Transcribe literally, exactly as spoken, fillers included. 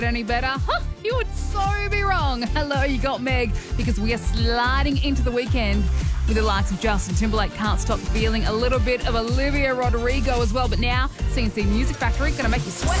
any better? Huh, you would so be wrong. Hello, you got Meg, because we are sliding into the weekend with the likes of Justin Timberlake, Can't Stop the Feeling, a little bit of Olivia Rodrigo as well. But now, C N C Music Factory, going to make you sweat.